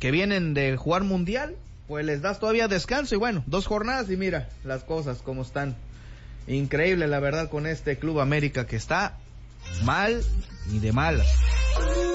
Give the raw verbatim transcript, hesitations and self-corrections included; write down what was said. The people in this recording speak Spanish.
que vienen de jugar mundial, pues les das todavía descanso y bueno, dos jornadas y mira las cosas como están. Increíble la verdad con este Club América que está mal y de malas.